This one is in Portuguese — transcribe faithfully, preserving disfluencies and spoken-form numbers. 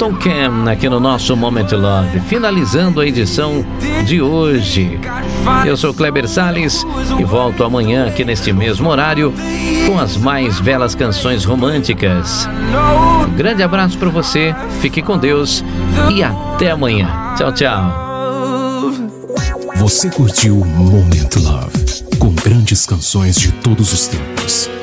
Milton Cam aqui no nosso Moment Love, finalizando a edição de hoje. Eu sou Kleber Salles e volto amanhã aqui neste mesmo horário com as mais belas canções românticas. Um grande abraço para você, fique com Deus e até amanhã. Tchau, tchau. Você curtiu Moment Love, com grandes canções de todos os tempos.